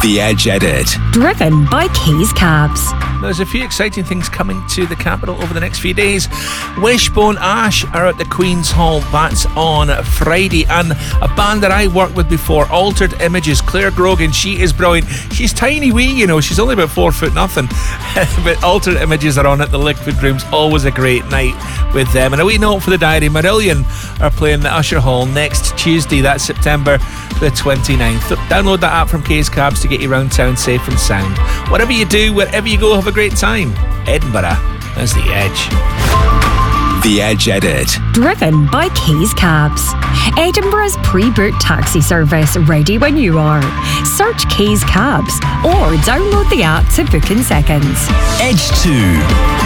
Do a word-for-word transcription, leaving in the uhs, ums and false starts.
The Edge Edit. Driven by Keys Cabs. There's a few exciting things coming to the capital over the next few days. Wishbone Ash are at the Queen's Hall. That's on Friday. And a band that I worked with before, Altered Images, Claire Grogan, she is brilliant. She's tiny wee, you know, she's only about four foot nothing. But Altered Images are on at the Liquid Rooms. Always a great night with them. And a wee note for the diary, Marillion are playing the Usher Hall next Tuesday. That's September the twenty-ninth. Download that app from Keys Cabs to get you round town safe and sound. Whatever you do, wherever you go, have a great time. Edinburgh, that's The Edge. The Edge Edit. Driven by Keys Cabs. Edinburgh's pre-booked taxi service, ready when you are. Search Keys Cabs or download the app to book in seconds. Edge two.